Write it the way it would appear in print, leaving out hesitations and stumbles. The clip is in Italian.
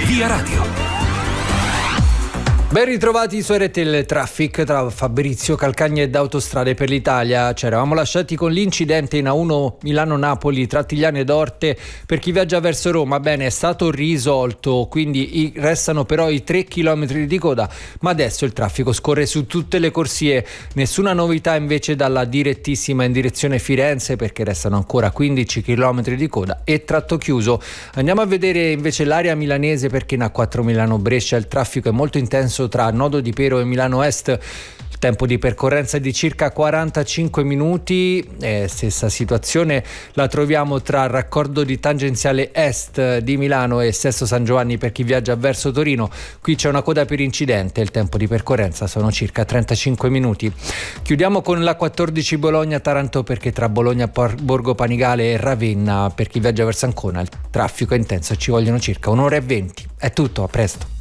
Via Radio. Ben ritrovati su RTL Traffic tra Fabrizio Calcagna ed Autostrade per l'Italia. Ci eravamo lasciati con l'incidente in A1 Milano-Napoli tra Tigliano ed Orte per chi viaggia verso Roma. Bene, è stato risolto, quindi restano però i 3 chilometri di coda, ma adesso il traffico scorre su tutte le corsie. Nessuna novità invece dalla direttissima in direzione Firenze, perché restano ancora 15 chilometri di coda e tratto chiuso. Andiamo a vedere invece l'area milanese, perché in A4 Milano-Brescia il traffico è molto intenso tra Nodo di Pero e Milano Est. Il tempo di percorrenza è di circa 45 minuti. Stessa situazione la troviamo tra il raccordo di tangenziale est di Milano e Sesto San Giovanni per chi viaggia verso Torino. Qui c'è una coda per incidente, il tempo di percorrenza sono circa 35 minuti. Chiudiamo con la 14 Bologna-Taranto, perché tra Bologna, Borgo Panigale e Ravenna per chi viaggia verso Ancona il traffico è intenso e ci vogliono circa un'ora e 20. È tutto, a presto.